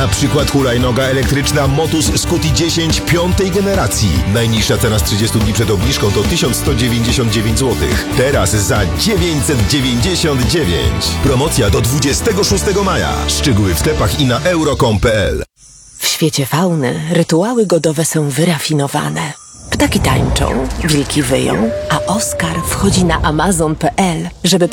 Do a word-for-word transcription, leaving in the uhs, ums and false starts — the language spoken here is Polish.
Na przykład hulajnoga elektryczna Motus Scuti dziesięć piątej generacji. Najniższa cena z trzydziestu dni przed obniżką to tysiąc sto dziewięćdziesiąt dziewięć złotych. Teraz za dziewięćset dziewięćdziesiąt dziewięć. Promocja do dwudziestego szóstego maja. Szczegóły w sklepach i na euro kropka com kropka pe el. W świecie fauny rytuały godowe są wyrafinowane. Ptaki tańczą, wilki wyją, a Oskar wchodzi na amazon kropka pe el, żeby